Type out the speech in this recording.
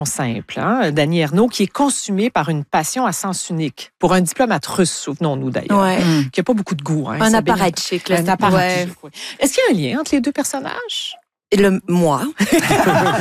Simple, hein? Dany Erno, qui est consumé par une passion à sens unique. Pour un diplomate russe, souvenons-nous d'ailleurs, Ouais. qui n'a pas beaucoup de goût. Hein, Un Sabine. apparatchik. Un apparatchik, Ouais. oui. Est-ce qu'il y a un lien entre les deux personnages? Moi.